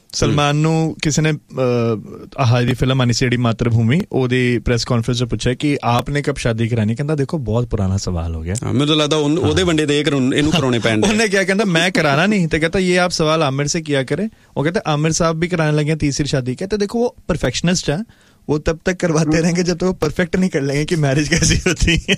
D: ਸਲਮਾਨ ਨੂੰ ਕਿਸੇ ਨੇ ਆਹ ਦੀ ਫਿਲਮ ਆਨੀ ਸੀ ਜਿਹੜੀ ਮਾਤਰਭੂਮੀ, ਉਹਦੀ ਪ੍ਰੈਸ ਕਾਨਫਰੰਸ 'ਚ ਪੁੱਛਿਆ ਕਿ ਆਪ ਨੇ ਕਬ ਸ਼ਾਦੀ ਕਰਾਣੀ, ਕਹਿੰਦਾ ਦੇਖੋ ਬਹੁਤ ਪੁਰਾਣਾ ਸਵਾਲ ਹੋ ਗਿਆ,
B: ਮੈਨੂੰ ਲੱਗਦਾ ਉਹਦੇ ਵੰਡੇ ਦੇ ਇਹਨੂੰ ਕਰਾਉਣੇ ਪੈਣ।
D: ਉਹਨੇ ਕਿਹਾ, ਕਹਿੰਦਾ मैं कराना नहीं, तो कहता ये आप सवाल आमिर से किया करें। वो कहते आमिर साहब भी कराने लगे तीसरी शादी। कहते देखो वो परफेक्शनिस्ट है, वो तब तक करवाते रहेंगे जब तक वो परफेक्ट नहीं कर लेंगे कि मैरिज कैसी होती है।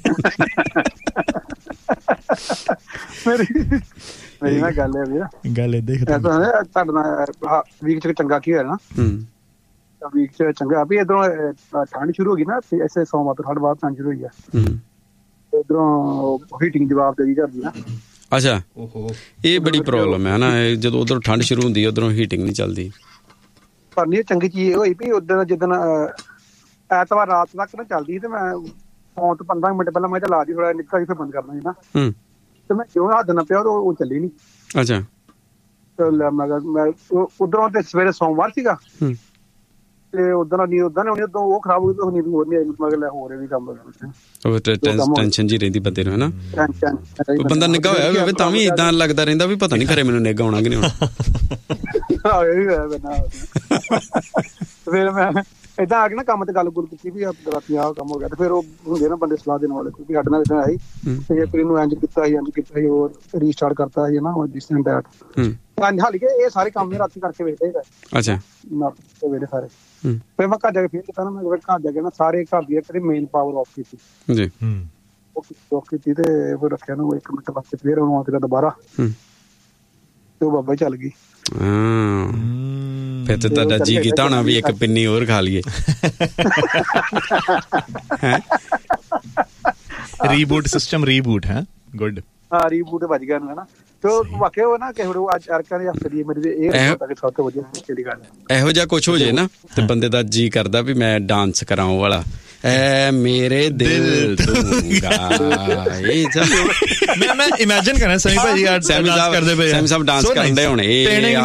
E: ਮੇਰੀ ਨਾ ਗੱਲ ਹੈ ਵੀ
D: ਗੱਲ ਇਹ ਦੇਖ
E: ਤੁਹਾਡੇ ਨਾਲ ਵੀਕ ਚ ਚੰਗਾ ਕੀ ਹੋਇਆ ਨਾ, ਵੀਕ ਚ ਚੰਗਾ ਵੀ ਇਧਰੋਂ ਠੰਡ ਸ਼ੁਰੂ ਹੋ ਗਈ ਨਾ, ਐਸੇ ਸੋਮਵਾਰ ਤੋਂ ਠੰਡ ਬਾਅਦ ਠੰਡ ਸ਼ੁਰੂ ਹੋਈ ਆ, ਇਧਰੋਂ ਹੀਟਿੰਗ ਜਵਾਬ ਦੇ ਕਰਦੀ ਨਾ।
B: ਅੱਛਾ, ਇਹ ਬੜੀ ਪ੍ਰੋਬਲਮ ਹੈ ਨਾ, ਜਦੋਂ ਉਧਰੋਂ ਠੰਡ ਸ਼ੁਰੂ ਹੁੰਦੀ ਹੈ ਉਧਰੋਂ ਹੀਟਿੰਗ ਨਹੀਂ ਚੱਲਦੀ।
E: ਪਰ ਨਹੀਂ ਚੰਗੀ ਚੀਜ਼ ਹੋਈ ਵੀ ਉਦੋਂ ਜਿੱਦਣ ਐਤਵਾਰ ਰਾਤ ਤੱਕ ਨਾ ਚੱਲਦੀ ਤੇ ਮੈਂ ਫੋਨ ਤੋਂ ਪੰਦਰਾਂ ਮਿੰਟ ਪਹਿਲਾਂ ਮੈਂ ਤਾਂ ਲਾ ਦੀ, ਥੋੜਾ ਨਿੱਕਾ ਜਿਹਾ ਬੰਦ ਕਰਨਾ ਸੀ ਨਾ, ਤੇ ਮੈਂ ਕਿਉਂ ਹੱਥ ਨਾ ਪਿਆ ਉਹ ਚੱਲੀ ਨੀ।
B: ਅੱਛਾ,
E: ਮੈਂ ਉਧਰੋਂ ਤੇ ਸਵੇਰੇ ਸੋਮਵਾਰ ਸੀਗਾ ਤੇ ਉਦੋਂ ਨੀ ਉਦਾਂ ਨੇ ਉਦੋਂ ਉਹ ਖਰਾਬ ਹੋ ਗਈ, ਨੀਂਦ ਹੋਰ ਨੀ ਆਈ, ਮਗਰ ਹੋਰ ਵੀ ਕੰਮ
B: ਟੈਨਸ਼ਨ ਜੀ ਰਹਿੰਦੀ ਬੰਦੇ ਨੂੰ, ਹੈ ਨਾ। ਬੰਦਾ ਨਿੱਘਾ ਹੋਇਆ ਹੋਵੇ ਤਾਂ ਵੀ ਏਦਾਂ ਲੱਗਦਾ ਰਹਿੰਦਾ ਵੀ ਪਤਾ ਨੀ ਘਰੇ ਮੈਨੂੰ ਨਿੱਘਾ ਆਉਣਾ ਕਿ ਨਹੀਂ ਆਉਣਾ। ਫਿਰ ਮੈਂ ਏਦਾਂ ਆ ਕੇ ਨਾ ਕੰਮ ਤੇ ਗੱਲ ਗੁੱਲ ਕੀਤੀ ਵੀ ਰਾਤੀ ਆਹ ਕੰਮ ਹੋ ਗਿਆ, ਤੇ ਫਿਰ ਉਹ ਹੁੰਦੇ ਨਾ ਬੰਦੇ ਸਲਾਹ ਦੇਣ ਵਾਲੇ ਵੀ ਸਾਡੇ ਨਾਲ ਏਦਾਂ ਆਈ ਤੇ ਫਿਰ ਇਹਨੂੰ ਇੰਝ ਕੀਤਾ ਸੀ ਇੰਝ ਕੀਤਾ ਸੀ, ਹੋਰ ਰੀਸਟਾਰਟ ਕਰਤਾ ਸੀ ਨਾ ਦਿਸ ਐਂਡ ਦੈਟ। ਹਾਲੀ ਕਿ ਇਹ ਸਾਰੇ ਕੰਮ ਨੇ ਰਾਤੀ ਕਰਕੇ ਵੇਖਦੇ ਹੀ। ਅੱਛਾ,
E: ਵੇਲੇ ਸਾਰੇ ਫਿਰ ਮੈਂ ਘਰ ਜਾ ਕੇ ਫਿਰ ਕੀਤਾ ਨਾ, ਮੈਂ ਘਰ ਜਾ ਕੇ ਨਾ ਸਾਰੇ ਘਰ ਦੀ ਇੱਕ ਮੇਨ ਪਾਵਰ ਆਫ ਕੀਤੀ
B: ਜੀ,
E: ਉਹ ਕੀਤੀ ਤੇ ਫਿਰ ਰੱਖਿਆ ਨੂੰ ਇੱਕ ਮਿੰਟ ਵਾਸਤੇ, ਫਿਰ ਉਹਨੂੰ ਆਉਂਦਾ ਦੁਬਾਰਾ ਤੇ ਉਹ ਬਾਬਾ ਚੱਲ ਗਈ।
B: ਫਿਰ ਤੇ ਤੁਹਾਡਾ ਜੀ ਕੀਤਾ ਹੋਣਾ ਵੀ ਇੱਕ ਪਿੰਨੀ ਹੋਰ ਖਾ ਲਈਏ।
D: ਰੀਬੂਟ ਸਿਸਟਮ, ਰੀਬੂਟ ਹੈ ਗੁੱਡ।
E: ਹਾਂ, ਰੀਬੂਟ ਵੱਜ ਗਿਆ ਨਾ, ਤੇ ਵਾਕਿਆ ਉਹ ਨਾ ਕਿਸੇ ਨੂੰ ਅੱਜ ਅਰਕਾਂ ਦੇ ਹੱਥ ਦੀ ਮੇਰੀ ਇਹ ਸਭ ਤੋਂ ਵਧੀਆ ਕਿਹੜੀ ਗੱਲ ਹੈ। ਇਹੋ
B: ਜਿਹਾ ਕੁਛ ਹੋ ਜੇ ਨਾ ਤੇ ਬੰਦੇ ਦਾ ਜੀ ਕਰਦਾ ਵੀ ਮੈਂ ਡਾਂਸ ਕਰਾਂ ਉਹ ਵਾਲਾ, ਐ ਮੇਰੇ ਦਿਲ ਦੂੰਗਾ।
D: ਮੈਂ ਮੈਂ ਇਮੇਜਿਨ ਕਰਾਂ ਸਹੀ ਭਾਜੀ ਯਾਰ ਸੈਮੀ ਸਾਹਿਬ ਕਰਦੇ ਪਏ,
B: ਸੈਮੀ ਸਾਹਿਬ ਡਾਂਸ ਕਰਦੇ ਹੋਣੇ।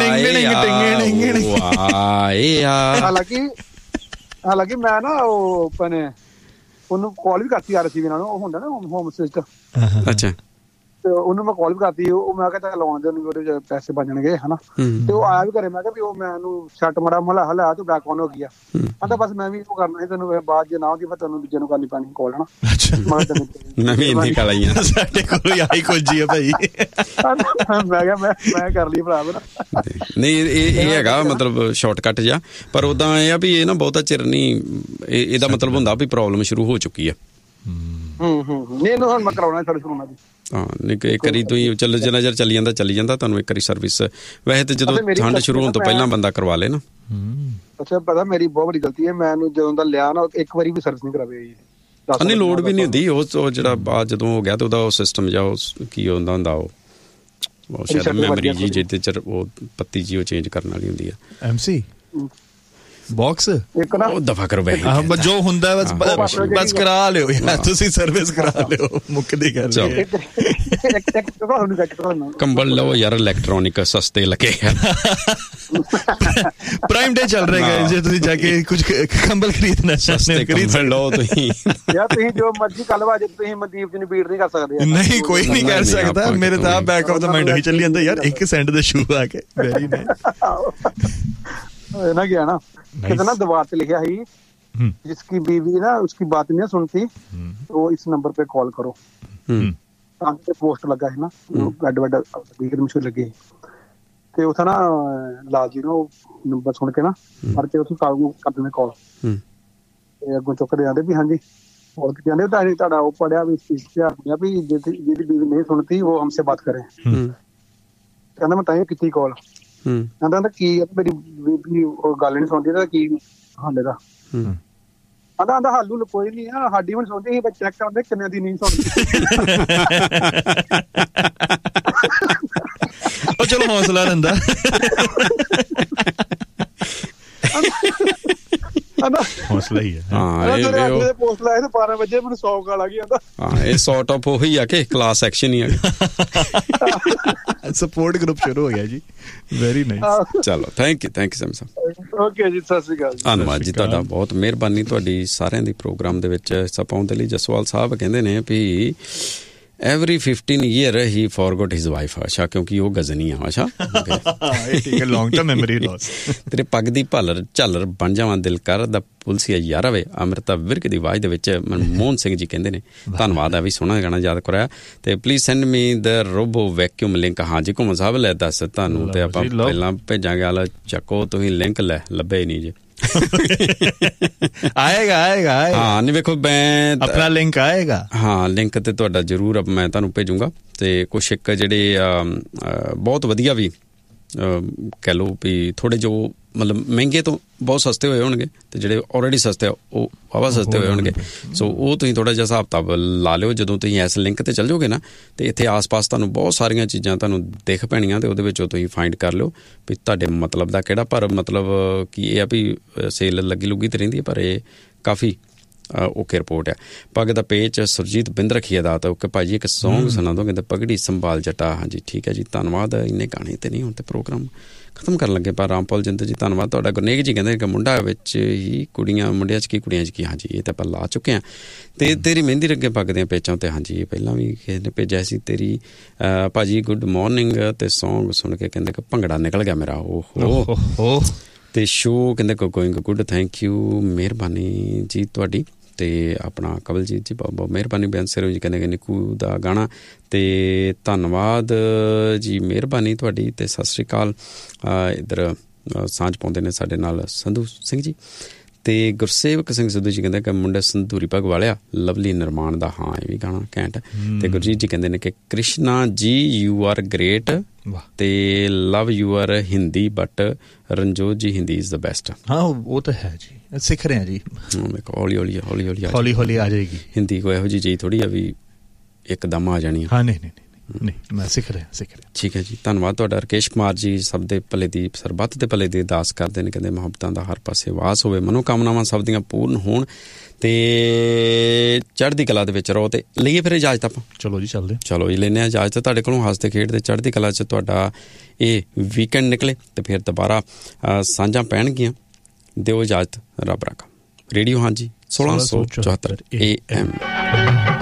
E: ਹਾਲਾਂਕਿ ਹਾਲਾਂਕਿ ਮੈਂ ਨਾ ਉਹ ਆਪਣੇ ਉਹਨੂੰ ਕਾਲ ਵੀ ਕਰਤੀ ਆਰ ਸੀ ਵੀ ਨਾਲ, ਉਹ ਹੁੰਦਾ ਨਾ ਹੋਮ ਅਸਿਸਟੈਂਟ।
B: ਅੱਛਾ,
E: ਤੇ ਉਹਨੂੰ ਮੈਂ ਕਾਲ ਵੀ ਕਰਤੀ, ਉਹ ਮੈਂ ਕਿਹਾ ਲਾਉਣ ਦੇ ਉਹਦੇ ਪੈਸੇ ਬਣ ਜਾਣਗੇ ਹਨਾ, ਤੇ ਉਹ ਆਇਆ ਵੀ ਘਰੇ। ਮੈਂ ਕਿਹਾ ਵੀ ਉਹ ਮੈਨੂੰ ਛੱਟ ਮੜਾ ਮਲਾ ਹਲਾ ਤੂੰ ਬੈਕ ਆਨ ਹੋ ਗਿਆ, ਕਹਿੰਦਾ ਬਸ ਮੈਂ ਵੀ ਉਹ ਕਰਨਾ ਸੀ, ਤੈਨੂੰ ਬਾਅਦ ਜੇ ਨਾ ਹੁੰਦੀ ਫਿਰ ਤੈਨੂੰ ਦੂਜੇ ਨੂੰ ਕਰਨੀ ਪੈਣੀ ਕਾਲ ਹਨਾ।
B: ਮੈਂ ਵੀ ਇੰਨੀ ਕਾਲ ਆਈਆਂ
D: ਸਾਡੇ ਕੋਲ ਆਈ ਕੁਝ ਆ ਭਾਈ।
E: ਮੈਂ ਕਿਹਾ ਮੈਂ ਮੈਂ ਕਰ ਲਈ ਭਰਾ ਮੇਰਾ।
B: ਨਹੀਂ ਇਹ ਇਹ ਹੈਗਾ ਮਤਲਬ ਸ਼ਾਰਟਕਟ ਜਿਹਾ, ਪਰ ਉਦਾਂ ਇਹ ਆ ਵੀ ਇਹ ਨਾ ਬਹੁਤਾ ਚਿਰ ਨਹੀਂ, ਇਹਦਾ ਮਤਲਬ ਹੁੰਦਾ ਵੀ ਪ੍ਰੋਬਲਮ ਸ਼ੁਰੂ ਹੋ ਚੁੱਕੀ ਆ।
E: ਹੂੰ ਹੂੰ ਨਹੀਂ ਇਹਨੂੰ ਹੁਣ ਮੈਂ ਕਰਾਉਣਾ ਸਾਡੇ ਸ਼ੁਰੂ ਨਾਲ।
B: ਹਾਂ, ਇੱਕ ਵਾਰੀ ਤੁਸੀਂ ਚੱਲ ਨਜ਼ਰ ਚੱਲੀ ਜਾਂਦਾ ਚੱਲੀ ਜਾਂਦਾ ਤੁਹਾਨੂੰ ਇੱਕ ਵਾਰੀ ਸਰਵਿਸ। ਵੈਸੇ ਤੇ ਜਦੋਂ ਠੰਡ ਸ਼ੁਰੂ ਹੋਣ ਤੋਂ ਪਹਿਲਾਂ ਬੰਦਾ ਕਰਵਾ ਲੇ ਨਾ।
E: ਅੱਛਾ, ਪਤਾ ਮੇਰੀ ਬਹੁਤ ਬੜੀ ਗਲਤੀ ਹੈ, ਮੈਂ ਜਦੋਂ ਦਾ ਲਿਆ ਨਾ ਇੱਕ ਵਾਰੀ ਵੀ ਸਰਵਿਸ ਨਹੀਂ ਕਰਾਵੇ।
B: ਨਹੀਂ, ਲੋੜ ਵੀ ਨਹੀਂ ਹੁੰਦੀ। ਉਹ ਜਿਹੜਾ ਬਾਅਦ ਜਦੋਂ ਹੋ ਗਿਆ ਤੇ ਉਹਦਾ ਉਹ ਸਿਸਟਮ ਜਾਂ ਉਹ ਕੀ ਹੁੰਦਾ ਹੁੰਦਾ ਉਹ ਸ਼ਾਇਦ ਮੈਮਰੀ ਜੀ ਜਿਹਦੇ ਚ ਉਹ ਪੱਤੀ ਜੀ ਉਹ ਚੇਂਜ ਕਰਨ ਵਾਲੀ ਹੁੰਦੀ ਆ।
D: ਐਮ ਸੀ ਬਾਕਸ
E: ਇੱਕ ਨਾ
B: ਉਹ ਦਫਾ ਕਰੋ ਬਈ,
D: ਜੋ ਹੁੰਦਾ ਬਸ ਬਸ ਕਰਾ ਲਿਓ ਯਾਰ, ਤੁਸੀਂ ਸਰਵਿਸ ਕਰਾ ਲਿਓ, ਮੁੱਕਦੀ ਗੱਲ।
B: ਕੰਬਲ ਲਓ ਯਾਰ, ਇਲੈਕਟ੍ਰੋਨਿਕ ਸਸਤੇ ਲੱਗੇ।
D: ਪ੍ਰਾਈਮ ਡੇ ਚੱਲ ਰਿਹਾ ਹੈ, ਜੇ ਤੁਸੀਂ ਜਾ ਕੇ ਕੁਝ ਕੰਬਲ ਖਰੀਦਣਾ ਚਾਹੁੰਦੇ ਹੋ ਖਰੀਦ ਲਓ ਤੁਸੀਂ।
E: ਯਾਰ ਤੁਸੀਂ ਜੋ ਮਰਜ਼ੀ ਕੱਲ ਵਾਜੇ ਤੁਸੀਂ ਮਨਦੀਪ ਜੀ ਨੂੰ ਬੀਟ ਨਹੀਂ ਕਰ ਸਕਦੇ।
D: ਨਹੀਂ, ਕੋਈ ਨਹੀਂ ਕਰ ਸਕਦਾ। ਮੇਰੇ ਤਾਂ ਬੈਕ ਆਫ ਦਾ ਮਾਈਂਡ ਹੋਈ ਚੱਲੀ ਜਾਂਦਾ ਯਾਰ, ਇੱਕ ਸੈਂਟ ਦੇ ਸ਼ੂ ਆ ਕੇ ਵੈਰੀ ਨਾਈਸ
E: ਨਾ ਗਿਆ ਨਾ कितना दीवार पे लिखा है जिसकी बीवी ना उसकी बात नहीं सुनती तो इस नंबर पे कॉल करो। पे पोस्ट लगा है ना, बड़ा बड़ा मशहूर लगी ते उथा ना लाल जी नो नंबर सुन के ना पर ते उथे कर देने कॉल ते अगों चुकदे आंदे भी हां जी और कहंदे ताड़ी ताड़ा ओ पढ़िया भी इश्तिहार भी जेदी बीवी नहीं सुनती वो हमसे बात करे। कहंदा मैं ताई कितनी कॉल ਕਹਿੰਦਾ ਕੀ ਮੇਰੀ ਬੀਬੀ ਉਹ ਗੱਲ ਨੀ ਸੁਣਦੀ ਤਾਂ ਕੀ ਹੱਲ ਇਹਦਾ। ਕਹਿੰਦਾ ਆਂਦਾ ਹੱਲ ਕੋਈ ਨੀ ਆ, ਸਾਡੀ ਵੀ ਸੁਣਦੀ ਸੀ ਪਰ ਚੈੱਕ ਕਰਦੇ ਕਿੰਨੇ ਦੀ ਨਹੀਂ ਸੁਣਦੀ।
D: ਉਹ ਚਲੋ ਹੌਸਲਾ ਰਹਿੰਦਾ। ਹੌਸਲਾ ਹੀ ਹੈ।
B: ਹਾਂ,
E: ਪੋਸਟ ਲਾਏ ਤੇ ਬਾਰਾਂ ਵਜੇ ਮੈਨੂੰ ਸੌ ਕਾਲ ਆ ਗਈ। ਆਂਦਾ
B: ਹਾਂ, ਇਹ ਸੌਟ ਆਫ ਉਹੀ ਆ ਕਿ ਕਲਾਸ ਐਕਸ਼ਨ ਹੀ ਆ।
D: ਸਪੋਰਟ ਗਰੁੱਪ ਸ਼ੁਰੂ ਹੋ ਗਿਆ ਜੀ। Very nice.
B: ਚਲੋ, thank you thank you Sam Sahib.
E: Okay ਜੀ, ਸਤਿ ਸ਼੍ਰੀ ਅਕਾਲ।
B: ਧੰਨਵਾਦ ਜੀ ਤੁਹਾਡਾ, ਬਹੁਤ ਮਿਹਰਬਾਨੀ ਤੁਹਾਡੀ ਸਾਰਿਆਂ ਦੀ ਪ੍ਰੋਗਰਾਮ ਦੇ ਵਿੱਚ ਹਿੱਸਾ ਪਾਉਣ ਦੇ ਲਈ। ਜਸਵਾਲ ਸਾਹਿਬ ਕਹਿੰਦੇ ਨੇ ਵੀ every fifteen year he forgot his wife ਆਸ਼ਾ, ਕਿਉਂਕਿ ਉਹ ਗਜ਼ਨੀ ਆ ਆਸ਼ਾ।
D: ਠੀਕ ਹੈ, ਲੌਂਗ ਟਰਮ ਮੈਮਰੀ ਲਾਸ।
B: ਤੇਰੇ ਪੱਗ ਦੀ ਭਾਲਰ ਝਾਲਰ ਬਣ ਜਾਵਾਂ ਦਿਲ ਕਰਦਾ ਪੁਲਸੀਆ ਯਾਰਾ ਵੇ, ਅੰਮ੍ਰਿਤਾ ਵਿਰਕ ਦੀ ਆਵਾਜ਼ ਦੇ ਵਿੱਚ ਮਨਮੋਹਨ ਸਿੰਘ ਜੀ ਕਹਿੰਦੇ ਨੇ। ਧੰਨਵਾਦ ਆ ਵੀ ਸੋਹਣਾ ਗਾਣਾ ਯਾਦ ਕਰਾਇਆ। ਤੇ please send me the robo vacuum link. ਹਾਂਜੀ ਘੁੰਮਣ ਸਾਹਿਬ ਲੈ ਦੱਸ ਤੁਹਾਨੂੰ, ਤੇ ਆਪਾਂ ਪਹਿਲਾਂ ਭੇਜਾਂਗੇ। ਆਲਾ ਚੱਕੋ ਤੁਸੀਂ ਲਿੰਕ ਲੈ, ਲੱਭੇ ਹੀ ਨਹੀਂ ਜੇ।
D: ਆਏਗਾ ਆਏਗਾ
B: ਹਾਂ, ਨਹੀਂ ਵੇਖੋ ਮੈਂ
D: ਆਪਣਾ ਲਿੰਕ ਆਏਗਾ।
B: ਹਾਂ, ਲਿੰਕ ਤੇ ਤੁਹਾਡਾ ਜ਼ਰੂਰ ਮੈਂ ਤੁਹਾਨੂੰ ਭੇਜੂੰਗਾ। ਤੇ ਕੁਛ ਇੱਕ ਜਿਹੜੇ ਬਹੁਤ ਵਧੀਆ ਵੀ ਕਹਿ ਲਓ ਵੀ ਥੋੜ੍ਹੇ ਜੋ ਮਤਲਬ ਮਹਿੰਗੇ ਤੋਂ ਬਹੁਤ ਸਸਤੇ ਹੋਏ ਹੋਣਗੇ, ਤੇ ਜਿਹੜੇ ਆਲਰੇਡੀ ਸਸਤੇ ਆ ਉਹ ਵਾਹਵਾ ਸਸਤੇ ਹੋਏ ਹੋਣਗੇ। ਸੋ ਉਹ ਤੁਸੀਂ ਥੋੜ੍ਹਾ ਜਿਹਾ ਹਿਸਾਬ ਕਿਤਾਬ ਲਾ ਲਿਓ। ਜਦੋਂ ਤੁਸੀਂ ਇਸ ਲਿੰਕ 'ਤੇ ਚੱਲ ਜਾਓਗੇ ਨਾ, ਤੇ ਇੱਥੇ ਆਸ ਪਾਸ ਤੁਹਾਨੂੰ ਬਹੁਤ ਸਾਰੀਆਂ ਚੀਜ਼ਾਂ ਤੁਹਾਨੂੰ ਦਿਖ ਪੈਣੀਆਂ, ਤੇ ਉਹਦੇ ਵਿੱਚੋਂ ਤੁਸੀਂ ਫਾਈਂਡ ਕਰ ਲਿਓ ਵੀ ਤੁਹਾਡੇ ਮਤਲਬ ਦਾ ਕਿਹੜਾ। ਪਰ ਮਤਲਬ ਕਿ ਇਹ ਆ ਵੀ ਸੇਲ ਲੱਗੀ ਲੁੱਗੀ ਤਾਂ ਰਹਿੰਦੀ ਹੈ, ਪਰ ਇਹ ਕਾਫੀ ਓਕੇ ਰਿਪੋਰਟ ਆ। ਪੱਗ ਦਾ ਪੇਚ ਸੁਰਜੀਤ ਬਿੰਦ ਰੱਖੀਏ ਦਾ ਤਾਂ ਓਕੇ ਭਾਜੀ, ਇੱਕ ਸੌਂਗ ਸੁਣਾ ਦੋ, ਕਹਿੰਦੇ ਪਗੜੀ ਸੰਭਾਲ ਜੱਟਾ। ਹਾਂਜੀ ਠੀਕ ਹੈ ਜੀ, ਧੰਨਵਾਦ। ਇੰਨੇ ਗਾਣੇ ਤੇ ਨਹੀਂ ਹੁਣ ਤੇ ਪ੍ਰੋਗਰਾਮ ਖਤਮ ਕਰਨ ਲੱਗੇ, ਪਰ ਰਾਮਪਾਲ ਜਿੰਦ ਜੀ ਧੰਨਵਾਦ ਤੁਹਾਡਾ। ਗੁਰਨੇਕ ਜੀ ਕਹਿੰਦੇ ਕਿ ਮੁੰਡਾ ਵਿੱਚ ਹੀ ਕੁੜੀਆਂ, ਮੁੰਡਿਆਂ 'ਚ ਕੀ ਕੁੜੀਆਂ 'ਚ ਕੀ। ਹਾਂਜੀ ਇਹ ਤਾਂ ਆਪਾਂ ਲਾ ਚੁੱਕੇ ਹਾਂ। ਤੇ ਤੇਰੀ ਮਹਿੰਦੀ ਲੱਗੇ ਪੱਗ ਦੀਆਂ ਪੇਚਾਂ ਤੇ, ਹਾਂਜੀ ਇਹ ਪਹਿਲਾਂ ਵੀ ਕਿਸੇ ਨੇ ਭੇਜਿਆ ਸੀ। ਤੇਰੀ ਭਾਜੀ ਗੁੱਡ ਮੋਰਨਿੰਗ, ਤੇ ਸੌਂਗ ਸੁਣ ਕੇ ਕਹਿੰਦੇ ਕਿ ਭੰਗੜਾ ਨਿਕਲ ਗਿਆ ਮੇਰਾ। ਓਹੋ। ਤੇ ਸ਼ੋ ਕਹਿੰਦੇ ਗੋਇੰਗ ਗੁੱਡ, ਥੈਂਕ ਯੂ, ਮਿਹਰਬਾਨੀ ਜੀ ਤੁਹਾਡੀ। ਤੇ ਆਪਣਾ ਕਵਲਜੀਤ ਜੀ ਬਹੁਤ ਬਹੁਤ ਮਿਹਰਬਾਨੀ। ਬੇਅੰਤ ਸਿਰੋਂ ਜੀ ਕਹਿੰਦੇ ਕਿ ਨਿੱਕੂ ਦਾ ਗਾਣਾ, ਤੇ ਧੰਨਵਾਦ ਜੀ, ਮਿਹਰਬਾਨੀ ਤੁਹਾਡੀ। ਤੇ ਸਤਿ ਸ਼੍ਰੀ ਅਕਾਲ। ਇੱਧਰ ਸਾਂਝ ਪਾਉਂਦੇ ਨੇ ਸਾਡੇ ਨਾਲ ਸੰਧੂ ਸਿੰਘ ਜੀ। ਤੇ ਗੁਰਸੇਵਕ ਸਿੰਘ ਸਿੱਧੂ ਜੀ ਕਹਿੰਦੇ ਕਿ ਮੁੰਡੇ ਸੰਧੂਰੀ ਪੱਗ ਵਾਲਿਆ, ਲਵਲੀ ਨਿਰਮਾਣ ਦਾ। ਹਾਂ ਇਹ ਵੀ ਗਾਣਾ ਘੈਂਟ। ਤੇ ਗੁਰਜੀਤ ਜੀ ਕਹਿੰਦੇ ਨੇ ਕਿ ਕ੍ਰਿਸ਼ਨਾ ਜੀ ਯੂ ਆਰ ਗ੍ਰੇਟ, ਤੇ love you are Hindi, but Ranjot ਜੀ ਹਿੰਦੀ ਇਜ਼ ਦ ਬੈਸਟ। ਹਾਂ
D: ਉਹ ਤਾਂ ਹੈ ਜੀ, ਸਿੱਖ ਰਹੇ ਹਾਂ ਜੀ।
B: ਹੌਲੀ ਹੌਲੀ ਹੌਲੀ ਹੌਲੀ
D: ਹੌਲੀ ਹੌਲੀ ਆ ਜਾਏਗੀ
B: ਹਿੰਦੀ। ਕੋਈ ਇਹੋ ਜਿਹੀ ਚੀਜ਼ ਥੋੜ੍ਹੀ ਆ ਵੀ ਇੱਕਦਮ ਆ ਜਾਣੀ।
D: ਹਾਂ ਨਹੀਂ ਨਹੀਂ ਨਹੀਂ, ਮੈਂ ਸਿੱਖ ਰਿਹਾ ਸਿੱਖ ਰਿਹਾ
B: ਠੀਕ ਹੈ ਜੀ, ਧੰਨਵਾਦ ਤੁਹਾਡਾ। ਰਕੇਸ਼ ਕੁਮਾਰ ਜੀ ਸਭ ਦੇ ਭਲੇ ਦੀ, ਸਰਬੱਤ ਦੇ ਭਲੇ ਦੀ ਅਰਦਾਸ ਕਰਦੇ ਨੇ। ਕਹਿੰਦੇ ਮੁਹੱਬਤਾਂ ਦਾ ਹਰ ਪਾਸੇ ਵਾਸ ਹੋਵੇ, ਮਨੋਕਾਮਨਾਵਾਂ ਸਭ ਦੀਆਂ ਪੂਰਨ ਹੋਣ, ਤੇ ਚੜ੍ਹਦੀ ਕਲਾ ਦੇ ਵਿੱਚ ਰਹੋ। ਤੇ ਲਈਏ ਫਿਰ ਇਜਾਜ਼ਤ ਆਪਾਂ।
D: ਚਲੋ ਜੀ ਚੱਲਦੇ,
B: ਚਲੋ ਜੀ ਲੈਂਦੇ ਹਾਂ ਇਜਾਜ਼ਤ ਤੁਹਾਡੇ ਕੋਲੋਂ। ਹੱਸਦੇ ਖੇਡਦੇ ਚੜ੍ਹਦੀ ਕਲਾ 'ਚ ਤੁਹਾਡਾ ਇਹ ਵੀਕਐਂਡ ਨਿਕਲੇ, ਤੇ ਫਿਰ ਦੁਬਾਰਾ ਸਾਂਝਾਂ ਪੈਣਗੀਆਂ। ਦਿਓ ਇਜਾਜ਼ਤ, ਰੱਬ ਰਾਖਾ। ਰੇਡੀਓ ਹਾਂਜੀ ਸੋਲਾਂ ਸੌ ਚੁਹੱਤਰ ਏ ਐਮ।